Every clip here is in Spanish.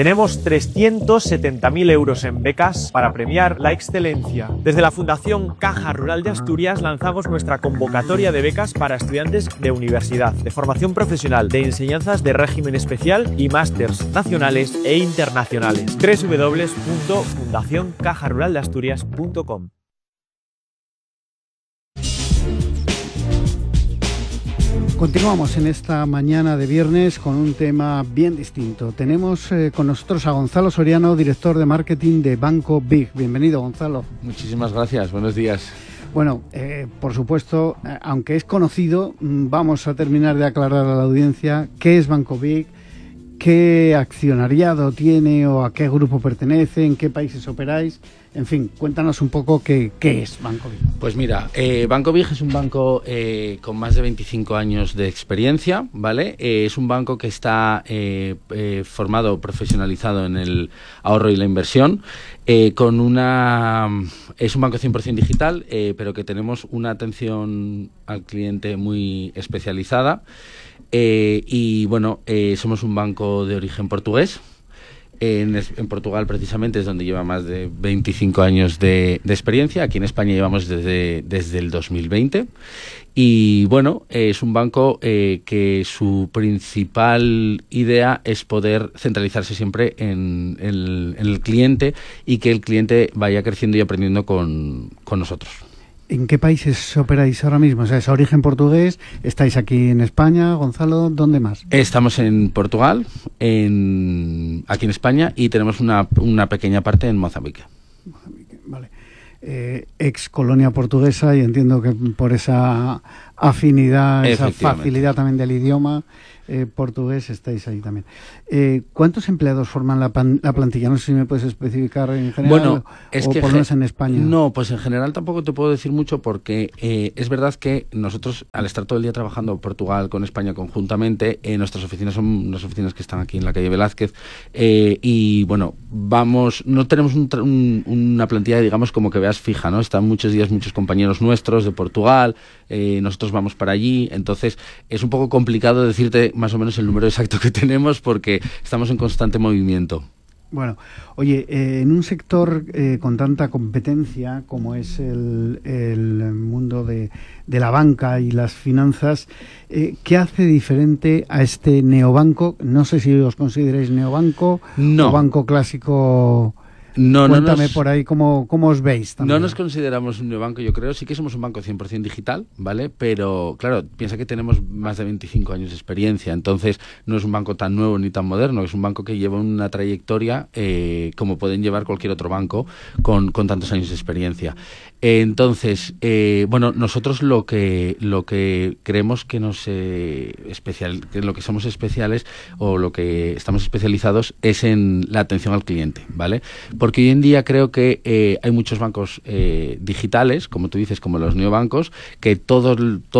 Tenemos 370.000 euros en becas para premiar la excelencia. Desde la Fundación Caja Rural de Asturias lanzamos nuestra convocatoria de becas para estudiantes de universidad, de formación profesional, de enseñanzas de régimen especial y másters nacionales e internacionales. www.fundacioncajaruraldeasturias.com. Continuamos en esta mañana de viernes con un tema bien distinto. Tenemos con nosotros a Gonzalo Soriano, director de marketing de Banco Big. Bienvenido, Gonzalo. Muchísimas gracias, buenos días. Bueno, por supuesto, aunque es conocido, vamos a terminar de aclarar a la audiencia qué es Banco Big, qué accionariado tiene o a qué grupo pertenece, en qué países operáis. En fin, cuéntanos un poco qué es Banco Big. Pues mira, Banco Big es un banco con más de 25 años de experiencia, ¿vale? Es un banco que está formado, profesionalizado en el ahorro y la inversión, es un banco 100% digital, pero que tenemos una atención al cliente muy especializada. Y bueno, somos un banco de origen portugués. En Portugal precisamente es donde lleva más de 25 años de experiencia. Aquí en España llevamos desde el 2020. Y bueno, es un banco que su principal idea es poder centralizarse siempre en el cliente y que el cliente vaya creciendo y aprendiendo con nosotros. ¿En qué países operáis ahora mismo? O sea, es origen portugués, estáis aquí en España, Gonzalo, ¿dónde más? Estamos en Portugal, aquí en España, y tenemos una pequeña parte en Mozambique. Vale. Ex colonia portuguesa, y entiendo que por esa afinidad, esa facilidad también del idioma portugués, estáis ahí también. ¿Cuántos empleados forman la plantilla? No sé si me puedes especificar en general o por lo menos en España. No, pues en general tampoco te puedo decir mucho porque es verdad que nosotros, al estar todo el día trabajando Portugal con España conjuntamente, nuestras oficinas son unas oficinas que están aquí en la calle Velázquez, y bueno, no tenemos una plantilla, digamos, como que veas fija, ¿no? Están muchos días muchos compañeros nuestros de Portugal, nosotros vamos para allí, entonces es un poco complicado decirte más o menos el número exacto que tenemos porque estamos en constante movimiento. Bueno, oye, en un sector con tanta competencia como es el mundo de la banca y las finanzas, ¿qué hace diferente a este neobanco? No sé si os consideráis neobanco o banco clásico. Cuéntame por ahí cómo os veis también. No nos consideramos un neobanco, yo creo. Sí que somos un banco 100% digital, ¿vale? Pero, claro, piensa que tenemos más de 25 años de experiencia. Entonces, no es un banco tan nuevo ni tan moderno. Es un banco que lleva una trayectoria como pueden llevar cualquier otro banco con tantos años de experiencia. Entonces, bueno, nosotros lo que creemos que que lo que somos especiales o lo que estamos especializados es en la atención al cliente, ¿vale? Porque hoy en día creo que hay muchos bancos digitales, como tú dices, como los neobancos, que todos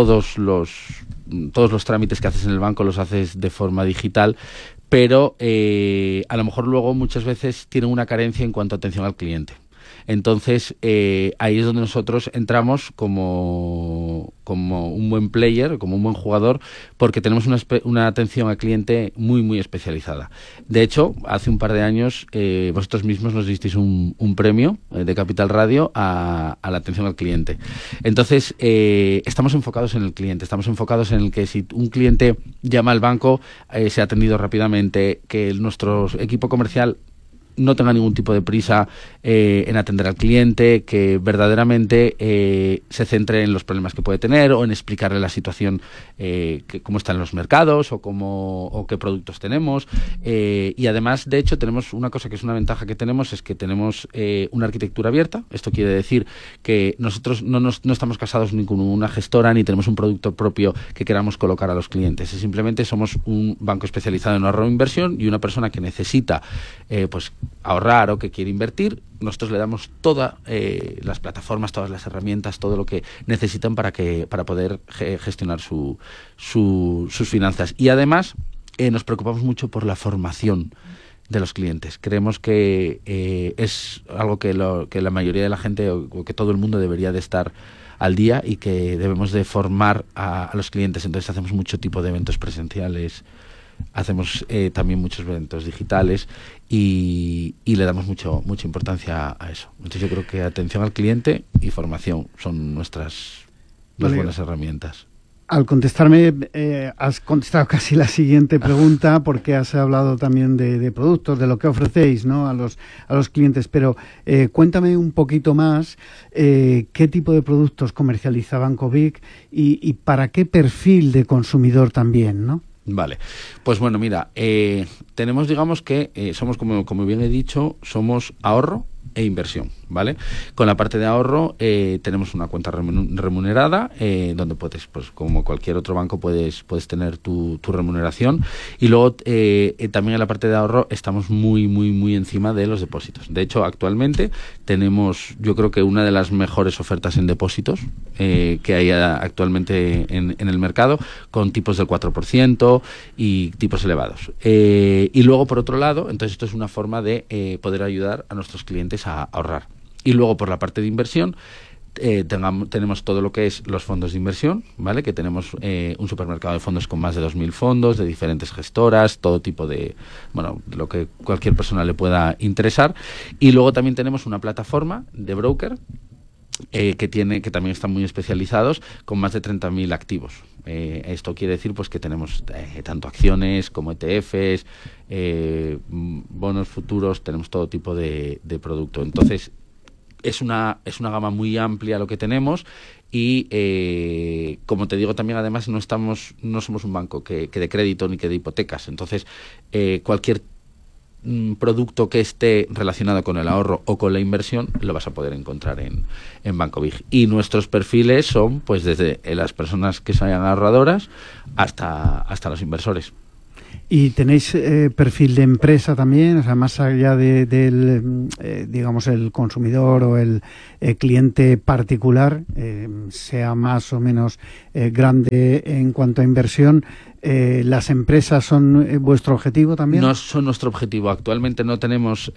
los trámites que haces en el banco los haces de forma digital, pero a lo mejor luego muchas veces tienen una carencia en cuanto a atención al cliente. Entonces, ahí es donde nosotros entramos como un buen player, como un buen jugador, porque tenemos una atención al cliente muy, muy especializada. De hecho, hace un par de años vosotros mismos nos disteis un premio de Capital Radio a la atención al cliente. Entonces, estamos enfocados en el cliente, estamos enfocados en el que si un cliente llama al banco, sea atendido rápidamente, que nuestro equipo comercial no tenga ningún tipo de prisa en atender al cliente, que verdaderamente se centre en los problemas que puede tener o en explicarle la situación, cómo están los mercados o qué productos tenemos. Y además, de hecho, tenemos una cosa que es una ventaja que tenemos, es que tenemos una arquitectura abierta. Esto quiere decir que nosotros no estamos casados ni con una gestora ni tenemos un producto propio que queramos colocar a los clientes. Simplemente somos un banco especializado en ahorro e inversión y una persona que necesita pues ahorrar o que quiere invertir, nosotros le damos todas las plataformas, todas las herramientas, todo lo que necesitan para poder gestionar sus finanzas. Y además nos preocupamos mucho por la formación de los clientes. Creemos que es algo que la mayoría de la gente o que todo el mundo debería de estar al día y que debemos de formar a los clientes. Entonces hacemos mucho tipo de eventos presenciales hacemos también muchos eventos digitales y le damos mucha importancia a eso. Entonces yo creo que atención al cliente y formación son nuestras dos buenas herramientas. Al contestarme, has contestado casi la siguiente pregunta, porque has hablado también de productos, de lo que ofrecéis, ¿no?, a los clientes. Pero cuéntame un poquito más qué tipo de productos comercializa Banco Vic y para qué perfil de consumidor también, ¿no? Vale, pues bueno, mira, tenemos, digamos que somos, como bien he dicho, somos ahorro e inversión, ¿vale? Con la parte de ahorro tenemos una cuenta remunerada donde puedes, pues como cualquier otro banco, puedes tener tu remuneración, y luego también en la parte de ahorro estamos muy encima de los depósitos. De hecho, actualmente tenemos, yo creo que una de las mejores ofertas en depósitos que hay actualmente en el mercado, con tipos del 4% y tipos elevados. Y luego, por otro lado, entonces esto es una forma de poder ayudar a nuestros clientes a ahorrar. Y luego, por la parte de inversión, tenemos todo lo que es los fondos de inversión, ¿vale? Que tenemos un supermercado de fondos con más de 2.000 fondos de diferentes gestoras, todo tipo de, bueno, lo que cualquier persona le pueda interesar. Y luego también tenemos una plataforma de broker que también están muy especializados, con más de 30.000 activos. Esto quiere decir, pues, que tenemos tanto acciones como ETFs, bonos futuros, tenemos todo tipo de producto. Entonces, es una gama muy amplia lo que tenemos, y como te digo también, además no somos un banco que de crédito ni que de hipotecas. Entonces, cualquier producto que esté relacionado con el ahorro o con la inversión lo vas a poder encontrar en Banco Vic. Y nuestros perfiles son, pues, desde las personas que sean ahorradoras hasta los inversores. ¿Y tenéis perfil de empresa también? O sea, más allá del, digamos, el consumidor o el cliente particular, sea más o menos grande en cuanto a inversión, ¿las empresas son vuestro objetivo también? No son nuestro objetivo. Actualmente no tenemos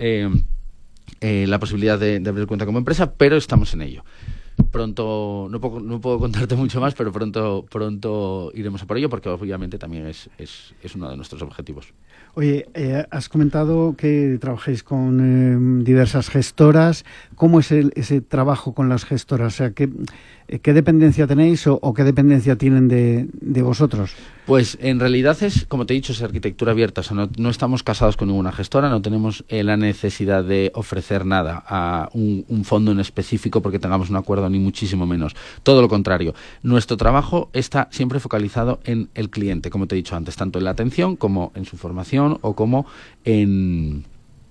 la posibilidad de abrir cuenta como empresa, pero estamos en ello. Pronto, no puedo contarte mucho más, pero pronto iremos a por ello, porque obviamente también es uno de nuestros objetivos. Oye, has comentado que trabajáis con diversas gestoras. ¿Cómo es ese trabajo con las gestoras? O sea, ¿qué dependencia tenéis o qué dependencia tienen de vosotros? Pues en realidad es, como te he dicho, es arquitectura abierta. O sea, no estamos casados con ninguna gestora, no tenemos la necesidad de ofrecer nada a un fondo en específico porque tengamos un acuerdo, ni muchísimo menos. Todo lo contrario. Nuestro trabajo está siempre focalizado en el cliente, como te he dicho antes, tanto en la atención como en su formación o como en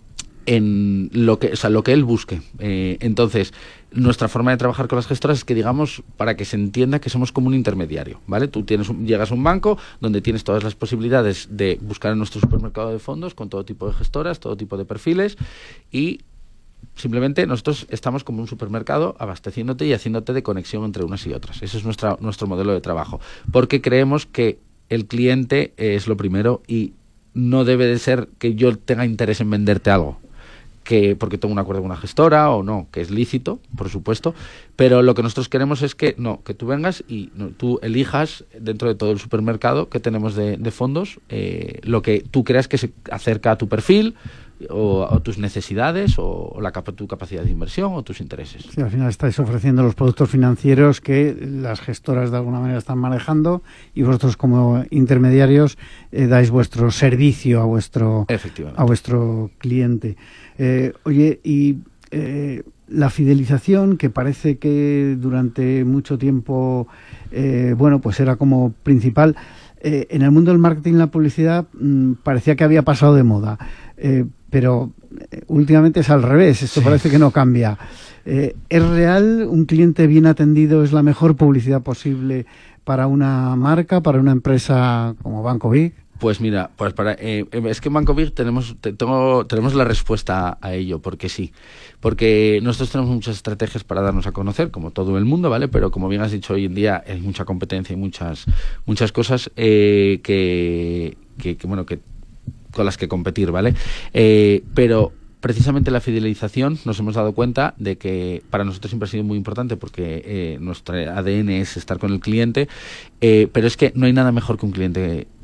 lo que él busque. Entonces, nuestra forma de trabajar con las gestoras es que, digamos, para que se entienda, que somos como un intermediario, ¿vale? Tú llegas a un banco donde tienes todas las posibilidades de buscar en nuestro supermercado de fondos con todo tipo de gestoras, todo tipo de perfiles, y simplemente nosotros estamos como un supermercado abasteciéndote y haciéndote de conexión entre unas y otras. Ese es nuestro modelo de trabajo, porque creemos que el cliente es lo primero y no debe de ser que yo tenga interés en venderte algo, porque tengo un acuerdo con una gestora o no, que es lícito, por supuesto, pero lo que nosotros queremos es que tú vengas y tú elijas dentro de todo el supermercado que tenemos de fondos lo que tú creas que se acerca a tu perfil o tus necesidades o tu capacidad de inversión o tus intereses. Sí, al final estáis ofreciendo los productos financieros que las gestoras de alguna manera están manejando, y vosotros, como intermediarios, dais vuestro servicio a vuestro cliente. Oye, y la fidelización, que parece que durante mucho tiempo pues era como principal, en el mundo del marketing y la publicidad parecía que había pasado de moda, pero últimamente es al revés. Esto sí. Parece que no cambia. ¿Es real? ¿Un cliente bien atendido es la mejor publicidad posible para una marca, para una empresa como Banco Vic? Pues mira, es que en Banco Vic tenemos la respuesta a ello, porque sí. Porque nosotros tenemos muchas estrategias para darnos a conocer, como todo el mundo, ¿vale? Pero como bien has dicho, hoy en día hay mucha competencia y muchas cosas que con las que competir, ¿vale? Pero precisamente la fidelización, nos hemos dado cuenta de que para nosotros siempre ha sido muy importante, porque nuestro ADN es estar con el cliente, pero es que no hay nada mejor que un cliente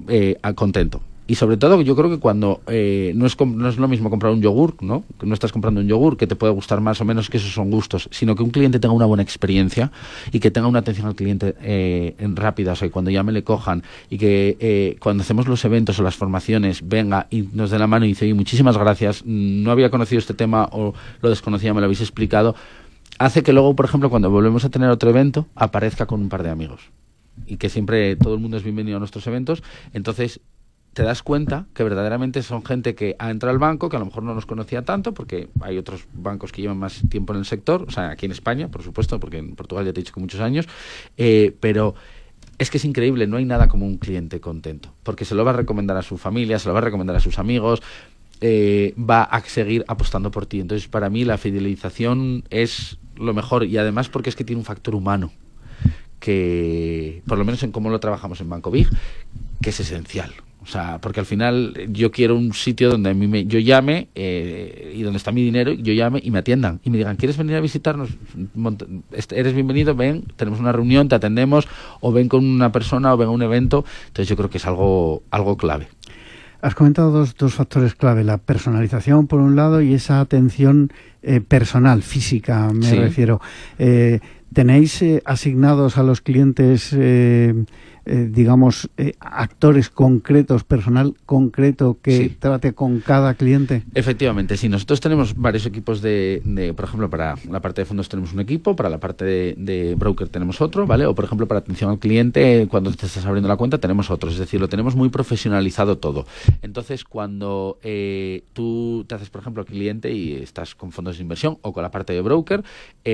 contento. Y sobre todo, yo creo que cuando no es lo mismo comprar un yogur, ¿no? Que no estás comprando un yogur que te puede gustar más o menos, que esos son gustos, sino que un cliente tenga una buena experiencia y que tenga una atención al cliente rápida, o sea, que cuando ya me le cojan y que cuando hacemos los eventos o las formaciones venga y nos dé la mano y dice, oye, muchísimas gracias, no había conocido este tema o lo desconocía, me lo habéis explicado, hace que luego, por ejemplo, cuando volvemos a tener otro evento, aparezca con un par de amigos. Y que siempre todo el mundo es bienvenido a nuestros eventos. Entonces te das cuenta que verdaderamente son gente que ha entrado al banco, que a lo mejor no nos conocía tanto, porque hay otros bancos que llevan más tiempo en el sector, o sea, aquí en España, por supuesto, porque en Portugal ya te he dicho que muchos años, pero es que es increíble, no hay nada como un cliente contento, porque se lo va a recomendar a su familia, se lo va a recomendar a sus amigos, va a seguir apostando por ti. Entonces, para mí la fidelización es lo mejor, y además porque es que tiene un factor humano, que, por lo menos en cómo lo trabajamos en Banco Big, que es esencial. O sea, porque al final yo quiero un sitio donde a mí yo llame y donde está mi dinero, yo llame y me atiendan y me digan, ¿quieres venir a visitarnos? Eres bienvenido, ven, tenemos una reunión, te atendemos, o ven con una persona o ven a un evento. Entonces yo creo que es algo clave. Has comentado dos factores clave, la personalización por un lado y esa atención personal, física, me refiero. ¿Tenéis asignados a los clientes digamos, actores concretos, personal concreto que trate con cada cliente? Efectivamente, sí. Nosotros tenemos varios equipos por ejemplo, para la parte de fondos tenemos un equipo, para la parte de broker tenemos otro, ¿vale? O, por ejemplo, para atención al cliente, cuando te estás abriendo la cuenta, tenemos otro. Es decir, lo tenemos muy profesionalizado todo. Entonces, cuando tú te haces, por ejemplo, cliente y estás con fondos de inversión o con la parte de broker,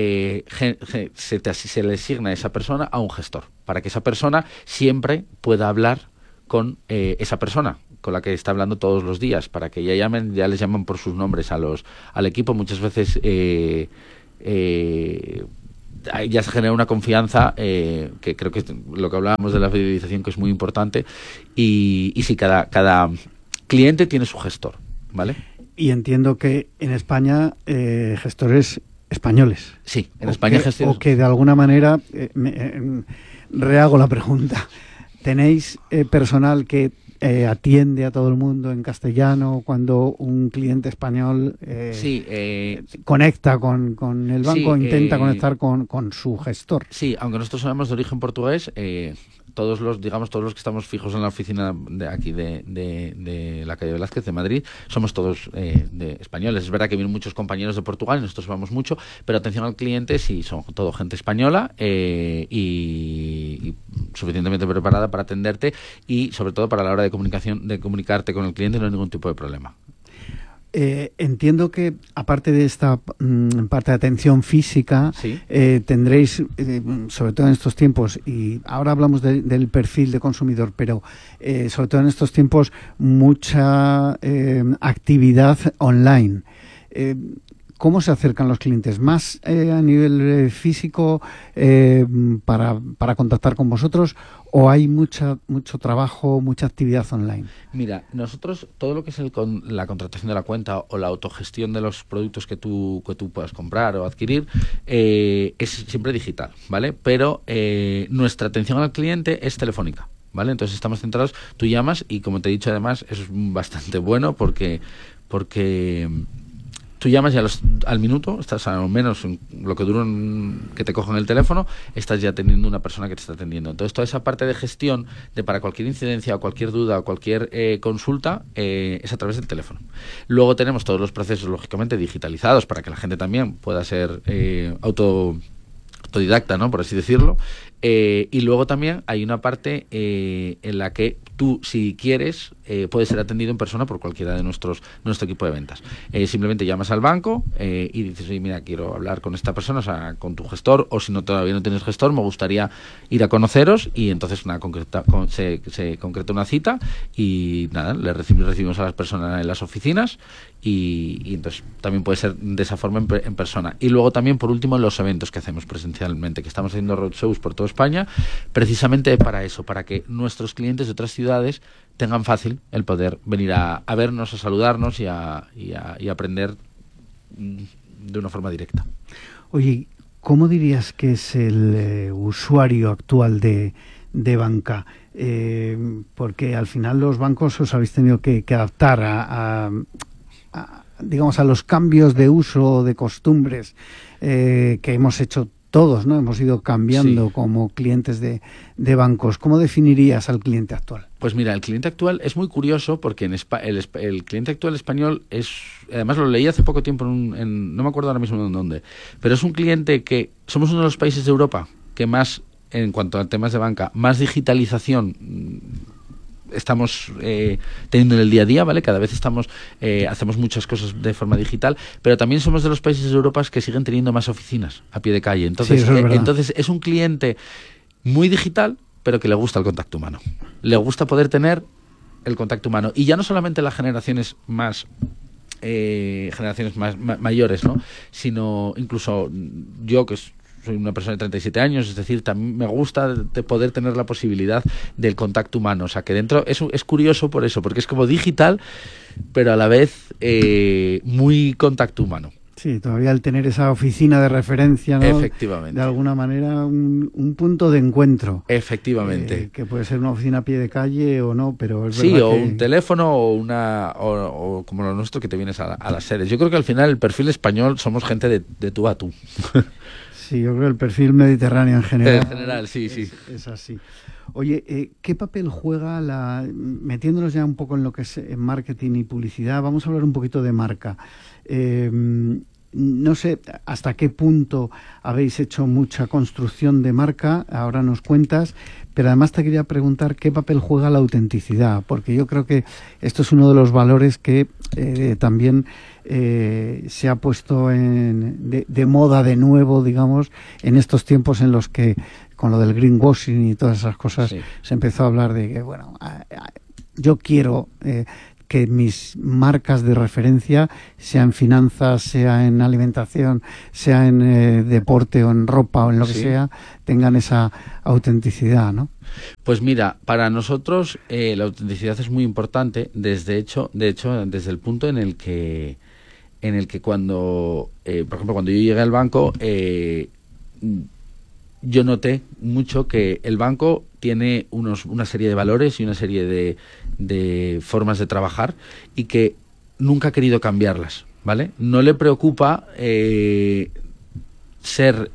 se le asigna a esa persona a un gestor, para que esa persona siempre pueda hablar con esa persona con la que está hablando todos los días, para que ya les llaman por sus nombres al equipo. Muchas veces ya se genera una confianza, que creo que es lo que hablábamos de la fidelización, que es muy importante, y sí, cada cliente tiene su gestor, ¿vale? Y entiendo que en España gestores españoles. Sí, en España gestores. O que de alguna manera, rehago la pregunta, ¿tenéis personal que atiende a todo el mundo en castellano cuando un cliente español conecta con el banco, intenta conectar con su gestor? Sí, aunque nosotros somos de origen portugués, todos los que estamos fijos en la oficina de aquí de la calle Velázquez de Madrid, somos todos de españoles. Es verdad que vienen muchos compañeros de Portugal y nosotros vamos mucho, pero atención al cliente sí, son todo gente española y suficientemente preparada para atenderte, y sobre todo para la hora de comunicarte con el cliente no hay ningún tipo de problema. Entiendo que, aparte de esta parte de atención física, tendréis, sobre todo en estos tiempos, y ahora hablamos del perfil de consumidor, pero sobre todo en estos tiempos, mucha actividad online. ¿Cómo se acercan los clientes? ¿Más a nivel físico para contactar con vosotros, o hay mucho trabajo, mucha actividad online? Mira, nosotros todo lo que es la contratación de la cuenta o la autogestión de los productos que tú puedas comprar o adquirir es siempre digital, ¿vale? Pero nuestra atención al cliente es telefónica, ¿vale? Entonces estamos centrados, tú llamas y, como te he dicho, además eso es bastante bueno porque tú llamas y al minuto, estás al menos en lo que dura que te cojan el teléfono, estás ya teniendo una persona que te está atendiendo. Entonces, toda esa parte de gestión para cualquier incidencia o cualquier duda o cualquier consulta es a través del teléfono. Luego tenemos todos los procesos, lógicamente, digitalizados para que la gente también pueda ser autodidacta, ¿no?, por así decirlo. Y luego también hay una parte en la que tú, si quieres, puedes ser atendido en persona por cualquiera de nuestro equipo de ventas. Simplemente llamas al banco y dices, oye, mira, quiero hablar con esta persona, o sea, con tu gestor, o si todavía no tienes gestor, me gustaría ir a conoceros, y entonces se concreta una cita y nada, recibimos a las personas en las oficinas y entonces también puede ser de esa forma en persona. Y luego también, por último, en los eventos que hacemos presencialmente, que estamos haciendo roadshows por toda España, precisamente para eso, para que nuestros clientes de otras ciudades tengan fácil el poder venir a vernos, a saludarnos y a aprender de una forma directa. Oye, ¿cómo dirías que es el usuario actual de banca? porque al final los bancos os habéis tenido que adaptar digamos, a los cambios de uso, de costumbres que hemos hecho todos, ¿no? Hemos ido cambiando como clientes de bancos. ¿Cómo definirías al cliente actual? Pues mira, el cliente actual es muy curioso porque el cliente actual español además lo leí hace poco tiempo no me acuerdo ahora mismo en dónde, pero es un cliente que somos uno de los países de Europa que más, en cuanto a temas de banca, más digitalización estamos teniendo en el día a día, ¿vale? Cada vez hacemos muchas cosas de forma digital, pero también somos de los países de Europa que siguen teniendo más oficinas a pie de calle. Entonces, entonces es un cliente muy digital, pero que le gusta el contacto humano. Le gusta poder tener el contacto humano. Y ya no solamente las generaciones más mayores, ¿no? Sino incluso yo, que soy una persona de 37 años, es decir, también me gusta de poder tener la posibilidad del contacto humano. O sea, que dentro es curioso por eso, porque es como digital, pero a la vez muy contacto humano. Sí, todavía al tener esa oficina de referencia, ¿no? Efectivamente. De alguna manera un punto de encuentro. Efectivamente. Que puede ser una oficina a pie de calle o no, pero es sí, verdad o que... un teléfono o como lo nuestro, que te vienes a las sedes. Yo creo que al final el perfil español somos gente de tú a tú. Sí, yo creo que el perfil mediterráneo en general. En general, sí. Es así. Oye, ¿qué papel juega metiéndonos ya un poco en lo que es marketing y publicidad? Vamos a hablar un poquito de marca. No sé hasta qué punto habéis hecho mucha construcción de marca, ahora nos cuentas, pero además te quería preguntar qué papel juega la autenticidad, porque yo creo que esto es uno de los valores que también se ha puesto de moda de nuevo, digamos, en estos tiempos en los que con lo del greenwashing y todas esas cosas se empezó a hablar de que, bueno, yo quiero que mis marcas de referencia, sea en finanzas, sea en alimentación, sea en deporte o en ropa o en lo que sea, tengan esa autenticidad, ¿no? Pues mira, para nosotros la autenticidad es muy importante, de hecho, desde el punto en el que cuando, por ejemplo, cuando yo llegué al banco, yo noté mucho que el banco tiene una serie de valores y una serie de formas de trabajar y que nunca ha querido cambiarlas, ¿vale? No le preocupa ser...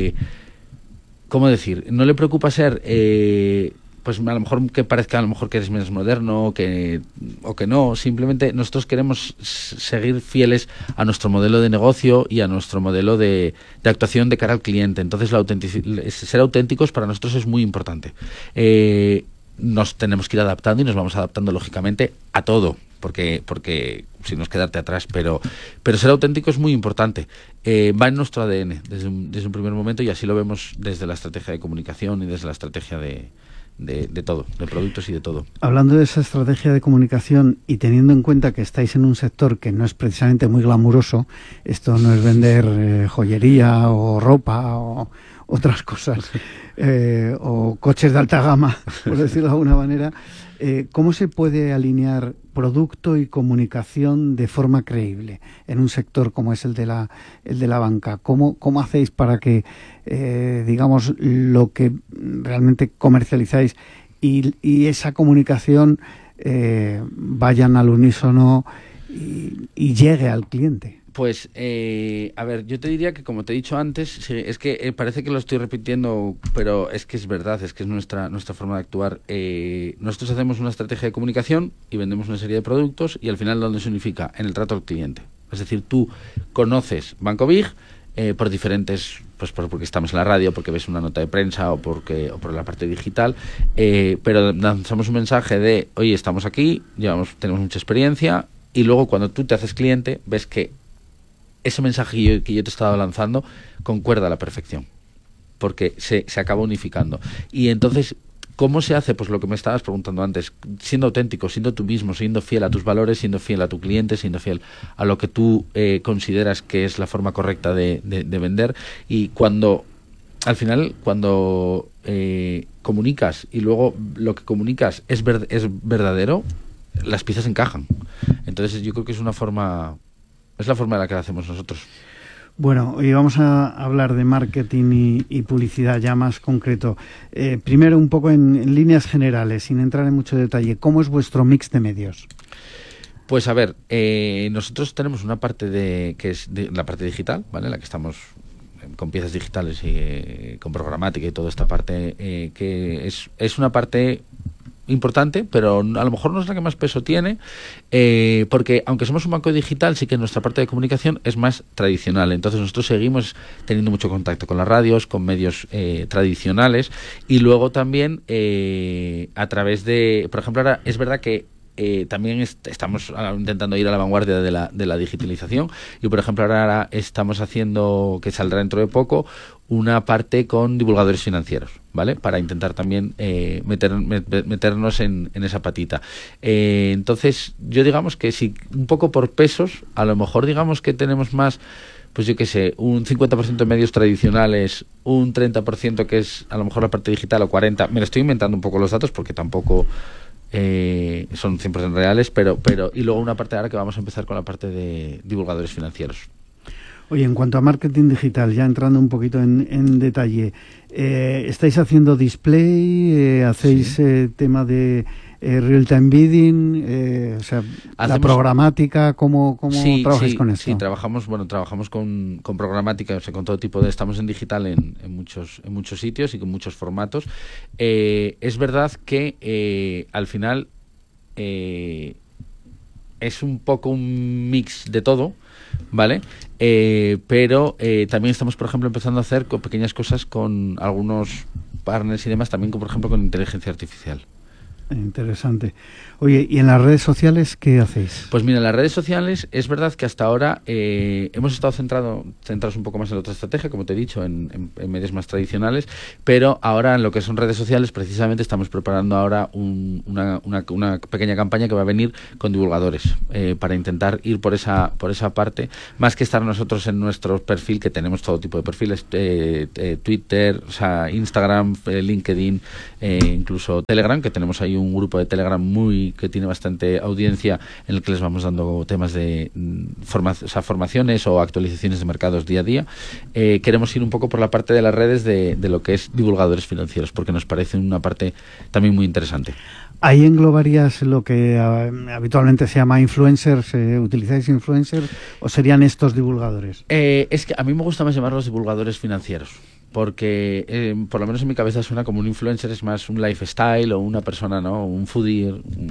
¿cómo decir? No le preocupa ser... pues a lo mejor que parezca a lo mejor que eres menos moderno o que no. Simplemente nosotros queremos seguir fieles a nuestro modelo de negocio y a nuestro modelo de actuación de cara al cliente. Entonces ser auténticos para nosotros es muy importante. Nos tenemos que ir adaptando y nos vamos adaptando lógicamente a todo, porque si no es quedarte atrás, pero ser auténtico es muy importante. Va en nuestro ADN desde un primer momento, y así lo vemos desde la estrategia de comunicación y desde la estrategia de todo, de productos y de todo. Hablando de esa estrategia de comunicación y teniendo en cuenta que estáis en un sector que no es precisamente muy glamuroso, esto no es vender joyería o ropa o otras cosas, o coches de alta gama, por decirlo de alguna manera, ¿cómo se puede alinear producto y comunicación de forma creíble en un sector como es el de la banca? ¿Cómo hacéis para que, digamos, lo que realmente comercializáis y esa comunicación vayan al unísono y llegue al cliente? Pues, a ver, yo te diría que, como te he dicho antes, es que parece que lo estoy repitiendo, pero es que es verdad, es que es nuestra forma de actuar. Nosotros hacemos una estrategia de comunicación y vendemos una serie de productos, y al final, ¿dónde se unifica? En el trato al cliente. Es decir, tú conoces Banco Big por diferentes, pues porque estamos en la radio, porque ves una nota de prensa o por la parte digital, pero lanzamos un mensaje de, oye, estamos aquí, tenemos mucha experiencia, y luego cuando tú te haces cliente, ves que ese mensaje que yo te estaba lanzando concuerda a la perfección, porque se acaba unificando. Y entonces, ¿cómo se hace? Pues lo que me estabas preguntando antes, siendo auténtico, siendo tú mismo, siendo fiel a tus valores, siendo fiel a tu cliente, siendo fiel a lo que tú consideras que es la forma correcta de vender. Y al final, cuando comunicas y luego lo que comunicas es verdadero, las piezas encajan. Entonces yo creo que es la forma en la que lo hacemos nosotros. Bueno, hoy vamos a hablar de marketing y publicidad ya más concreto. Primero, un poco en líneas generales, sin entrar en mucho detalle, ¿cómo es vuestro mix de medios? Pues a ver, nosotros tenemos una parte que es la parte digital, ¿vale? La que estamos con piezas digitales y con programática y toda esta parte, que es una parte importante, pero a lo mejor no es la que más peso tiene, porque aunque somos un banco digital, sí que nuestra parte de comunicación es más tradicional. Entonces nosotros seguimos teniendo mucho contacto con las radios, con medios tradicionales, y luego también a través de, por ejemplo, ahora es verdad que también estamos intentando ir a la vanguardia de la digitalización, y por ejemplo ahora estamos haciendo, que saldrá dentro de poco, una parte con divulgadores financieros, ¿vale? Para intentar también meternos en esa patita. Entonces yo digamos que si un poco por pesos, a lo mejor digamos que tenemos más, pues yo qué sé, un 50% de medios tradicionales, un 30% que es a lo mejor la parte digital, o 40%, me lo estoy inventando un poco los datos porque tampoco son 100% reales, pero y luego una parte ahora que vamos a empezar con la parte de divulgadores financieros. Oye, en cuanto a marketing digital, ya entrando un poquito en detalle, ¿estáis haciendo display? ¿Hacéis tema de real-time bidding? O sea, la programática, ¿cómo trabajáis con esto? Sí, trabajamos con programática, o sea, con todo tipo de... Estamos en digital en muchos sitios y con muchos formatos. Es verdad que al final es un poco un mix de todo, ¿vale? Pero también estamos, por ejemplo, empezando a hacer pequeñas cosas con algunos partners y demás, también, por ejemplo, con inteligencia artificial. Interesante. Oye, ¿y en las redes sociales qué hacéis? Pues mira, en las redes sociales es verdad que hasta ahora hemos estado centrados un poco más en la otra estrategia, como te he dicho, en medios más tradicionales, pero ahora en lo que son redes sociales precisamente estamos preparando ahora una pequeña campaña que va a venir con divulgadores para intentar ir por esa parte, más que estar nosotros en nuestro perfil, que tenemos todo tipo de perfiles, Twitter, o sea, Instagram, LinkedIn, incluso Telegram, que tenemos ahí un grupo de Telegram que tiene bastante audiencia, en el que les vamos dando temas de formaciones o actualizaciones de mercados día a día. Queremos ir un poco por la parte de las redes de lo que es divulgadores financieros, porque nos parece una parte también muy interesante. ¿Ahí englobarías lo que habitualmente se llama influencers? ¿Utilizáis influencers o serían estos divulgadores? Es que a mí me gusta más llamarlos divulgadores financieros, porque por lo menos en mi cabeza suena como un influencer, es más un lifestyle o una persona, ¿no? Un foodie,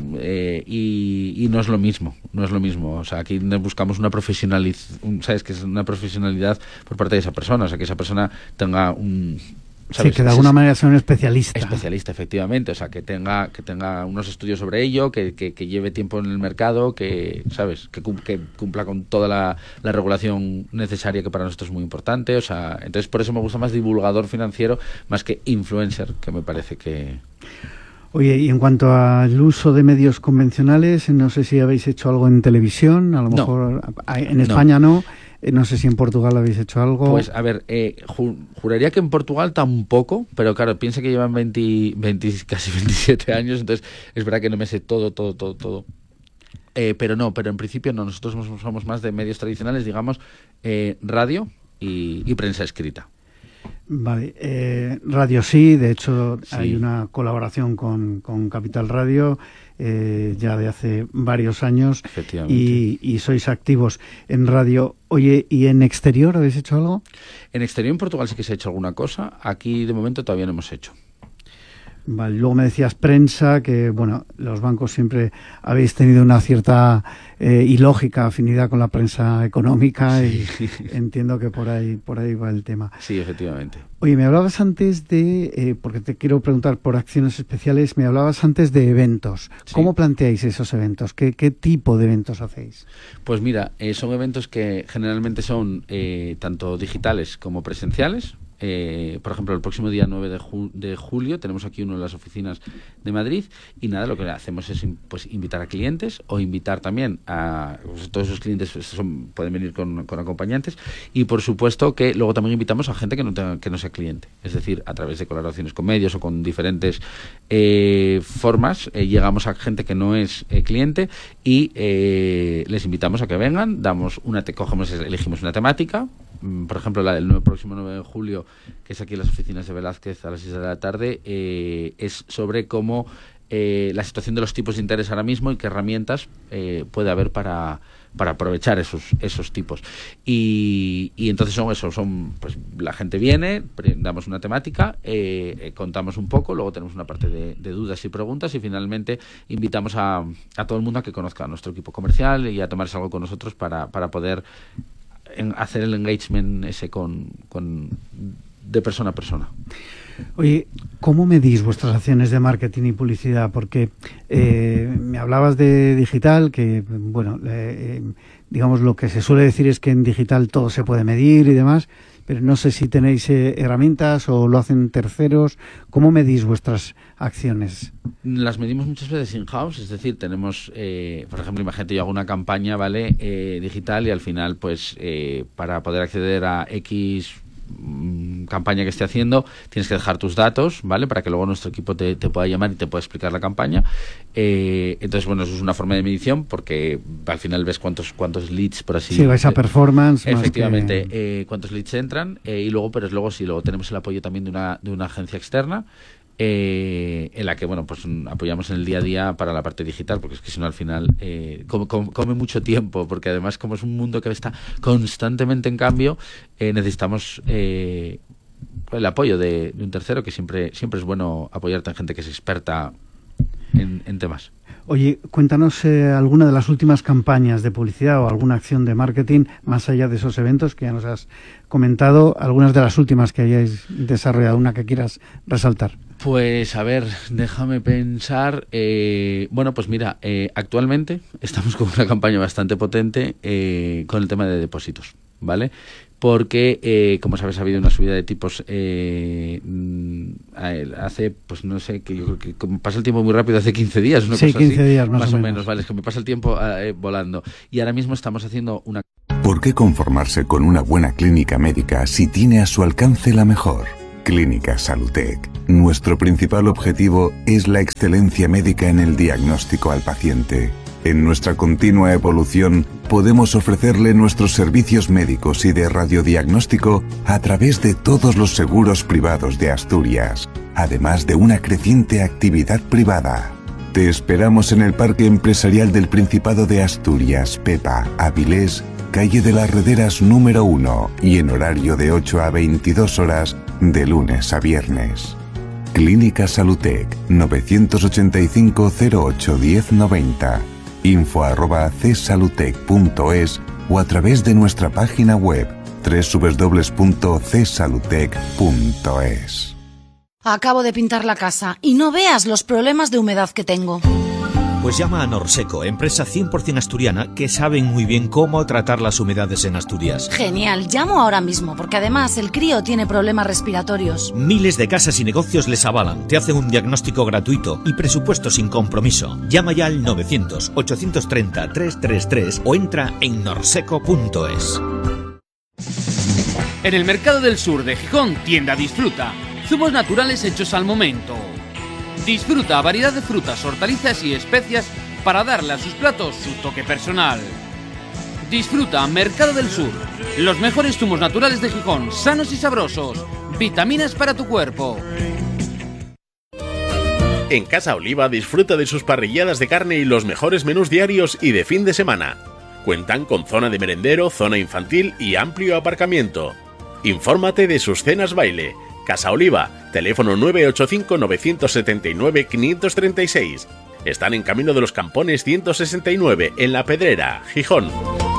y no es lo mismo, o sea, aquí buscamos ¿sabes? Que es una profesionalidad por parte de esa persona, o sea, que esa persona tenga un... ¿sabes? Sí, que de alguna manera sea un especialista. Especialista, efectivamente, o sea, que tenga unos estudios sobre ello, que lleve tiempo en el mercado, que, ¿sabes? Que cumpla con toda la regulación necesaria, que para nosotros es muy importante, o sea, entonces por eso me gusta más divulgador financiero más que influencer, que me parece que... Oye, y en cuanto al uso de medios convencionales, no sé si habéis hecho algo en televisión, a lo mejor en España no. No sé si en Portugal habéis hecho algo. Pues a ver, juraría que en Portugal tampoco, pero claro, piensa que llevan 20, casi 27 años, entonces es verdad que no me sé todo. Pero en principio no, nosotros somos más de medios tradicionales, digamos, radio y prensa escrita. Vale, radio sí, de hecho sí. Hay una colaboración con Capital Radio ya de hace varios años. Efectivamente. Y sois activos en radio. Oye, ¿y en exterior habéis hecho algo? En exterior, en Portugal sí que se ha hecho alguna cosa, aquí de momento todavía no hemos hecho. Vale, luego me decías prensa, que bueno, los bancos siempre habéis tenido una cierta y lógica afinidad con la prensa económica, sí. Y entiendo que por ahí va el tema. Sí, efectivamente. Oye, me hablabas antes de, porque te quiero preguntar por acciones especiales, me hablabas antes de eventos. Sí. ¿Cómo planteáis esos eventos? ¿Qué tipo de eventos hacéis? Pues mira, son eventos que generalmente son tanto digitales como presenciales. por ejemplo, el próximo día 9 de julio tenemos aquí una de las oficinas de Madrid y nada, lo que hacemos es pues invitar a clientes o invitar también a pues, todos esos clientes pueden venir con acompañantes y por supuesto que luego también invitamos a gente que no sea cliente, es decir, a través de colaboraciones con medios o con diferentes formas llegamos a gente que no es cliente y les invitamos a que vengan, elegimos una temática. Por ejemplo, el próximo 9 de julio, que es aquí en las oficinas de Velázquez a las 6 de la tarde, es sobre cómo la situación de los tipos de interés ahora mismo y qué herramientas puede haber para aprovechar esos tipos. Y entonces son pues la gente viene, damos una temática, contamos un poco, luego tenemos una parte de dudas y preguntas y finalmente invitamos a todo el mundo a que conozca a nuestro equipo comercial y a tomarse algo con nosotros para poder hacer el engagement ese de persona a persona. Oye, ¿cómo medís vuestras acciones de marketing y publicidad? Porque me hablabas de digital, que bueno, digamos lo que se suele decir es que en digital todo se puede medir y demás, pero no sé si tenéis herramientas o lo hacen terceros. ¿Cómo medís vuestras acciones? Las medimos muchas veces in-house, es decir, tenemos, por ejemplo, imagínate, yo hago una campaña, ¿vale?, digital y al final, pues, para poder acceder a X campaña que esté haciendo, tienes que dejar tus datos, ¿vale?, para que luego nuestro equipo te pueda llamar y te pueda explicar la campaña. Entonces, bueno, eso es una forma de medición porque al final ves cuántos leads, por así decirlo. Sí, vais a performance. Efectivamente, más que cuántos leads entran y luego tenemos el apoyo también de una agencia externa en la que, bueno, pues apoyamos en el día a día para la parte digital, porque es que si no al final come mucho tiempo, porque además como es un mundo que está constantemente en cambio, necesitamos el apoyo de un tercero, que siempre es bueno apoyarte en gente que es experta en temas. Oye, cuéntanos alguna de las últimas campañas de publicidad o alguna acción de marketing, más allá de esos eventos que ya nos has comentado, algunas de las últimas que hayáis desarrollado, una que quieras resaltar. Pues a ver, déjame pensar. Bueno, pues mira, actualmente estamos con una campaña bastante potente con el tema de depósitos, ¿vale? Porque, como sabes, ha habido una subida de tipos hace, pues no sé, que yo creo que como pasa el tiempo muy rápido, hace 15 días, una sí, cosa 15 así, días más o menos, vale, es que me pasa el tiempo volando. Y ahora mismo estamos haciendo una... ¿Por qué conformarse con una buena clínica médica si tiene a su alcance la mejor? Clínica Salutec. Nuestro principal objetivo es la excelencia médica en el diagnóstico al paciente. En nuestra continua evolución, podemos ofrecerle nuestros servicios médicos y de radiodiagnóstico a través de todos los seguros privados de Asturias, además de una creciente actividad privada. Te esperamos en el Parque Empresarial del Principado de Asturias, Pepa, Avilés, calle de las Rederas número 1 y en horario de 8 a 22 horas de lunes a viernes. Clínica Salutec, 985 08 1090. info@csalutec.es o a través de nuestra página web www.csalutec.es. Acabo de pintar la casa y no veas los problemas de humedad que tengo. Pues llama a Norseco, empresa 100% asturiana que saben muy bien cómo tratar las humedades en Asturias. Genial, llamo ahora mismo porque además el crío tiene problemas respiratorios. Miles de casas y negocios les avalan, te hacen un diagnóstico gratuito y presupuesto sin compromiso. Llama ya al 900-830-333 o entra en norseco.es. En el Mercado del Sur de Gijón, tienda Disfruta. Zumos naturales hechos al momento. Disfruta variedad de frutas, hortalizas y especias para darle a sus platos su toque personal. Disfruta Mercado del Sur. Los mejores zumos naturales de Gijón, sanos y sabrosos. Vitaminas para tu cuerpo. En Casa Oliva disfruta de sus parrilladas de carne y los mejores menús diarios y de fin de semana. Cuentan con zona de merendero, zona infantil y amplio aparcamiento. Infórmate de sus cenas baile. Casa Oliva, teléfono 985-979-536. Están en Camino de los Campones 169, en La Pedrera, Gijón.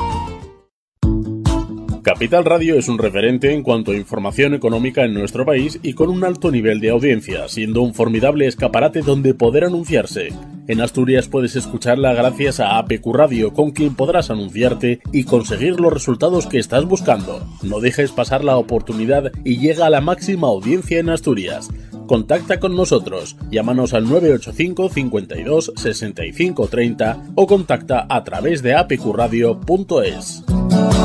Capital Radio es un referente en cuanto a información económica en nuestro país y con un alto nivel de audiencia, siendo un formidable escaparate donde poder anunciarse. En Asturias puedes escucharla gracias a APQ Radio, con quien podrás anunciarte y conseguir los resultados que estás buscando. No dejes pasar la oportunidad y llega a la máxima audiencia en Asturias. Contacta con nosotros, llámanos al 985 52 65 30 o contacta a través de apqradio.es.